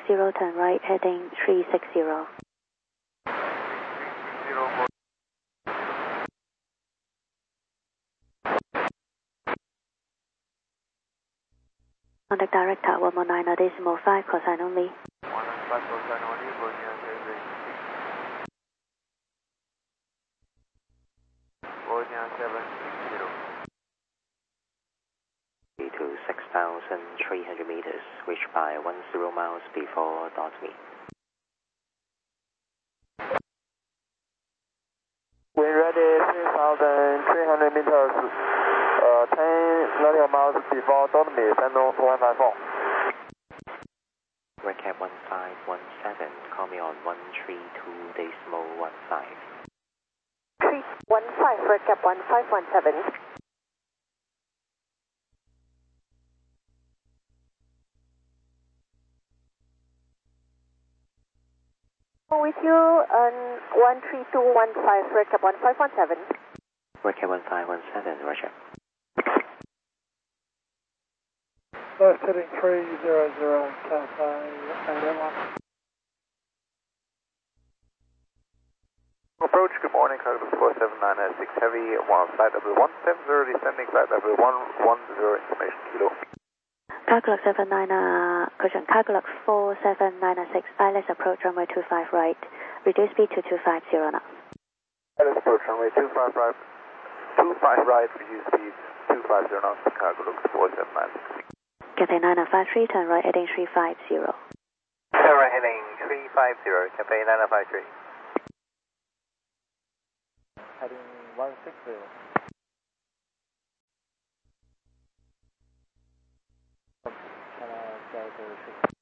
360, turn right, heading 360. Contact direct tower 119.5, cosine only. 195 cosine only, Bosnia 760. To 6,300 meters, reach by 10 miles before dot me. Wind ready 3,300 meters, 10 nautical miles before dot me, Shandong 2154. Recap 1517, call me on 132.15. 315, recap 1517. With you on 13215, recap 1517. Recap 1517, Roger. Left heading 300, Cathay 881. Approach, good morning, Cargo 47996 Heavy, flight level 170, descending flight level 110, information kilo. Cargo 79, correction, Cargo 4796, ILS approach runway 25 right, reduce speed to 250 now. ILS approach runway 25 right, reduce speed 250 knots, Cargo 4796. Cathay 9053, turn right, heading 350. Turn right, heading 350, Cathay 9053. Heading 160. Can I go to